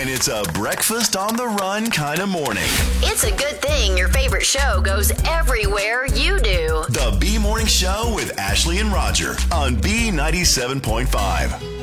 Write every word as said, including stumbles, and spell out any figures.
when it's a breakfast on the run kind of morning. It's a good thing your favorite show goes everywhere you do. The B Morning Show with Ashley and Roger on B ninety-seven point five.